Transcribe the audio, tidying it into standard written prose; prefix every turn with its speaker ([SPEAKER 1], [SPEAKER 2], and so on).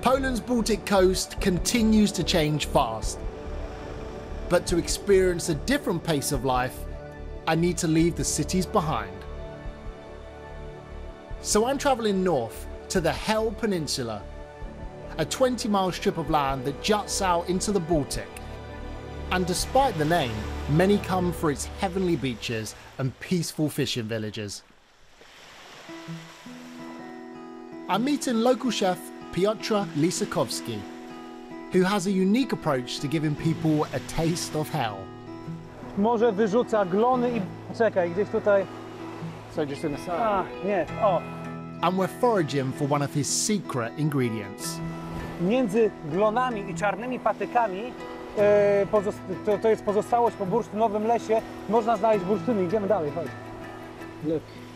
[SPEAKER 1] Poland's Baltic coast continues to change fast. But to experience a different pace of life, I need to leave the cities behind. So I'm traveling north to the Hel Peninsula, a 20-mile strip of land that juts out into the Baltic. And despite the name, many come for its heavenly beaches and peaceful fishing villages. I'm meeting local chef Piotr Lisakowski, who has a unique approach to giving people a taste of hell.
[SPEAKER 2] Morze wyrzuca glony i... Czekaj, gdzieś tutaj...
[SPEAKER 3] So just in the side.
[SPEAKER 2] A, nie, o.
[SPEAKER 1] And we're foraging for one of his secret ingredients.
[SPEAKER 2] Między glonami i czarnymi patykami to jest pozostałość po bursztynowym lesie. Można znaleźć bursztyny. Idziemy dalej, chodź.
[SPEAKER 3] Look.